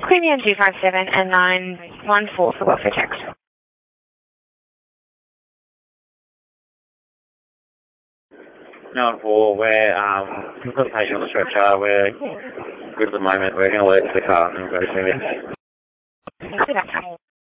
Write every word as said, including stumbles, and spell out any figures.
Queenie two five seven and nine one four for welfare checks. nine one four, we're, um, we've got a patient on the stretcher, we're good at the moment, we're going to alert the car and go to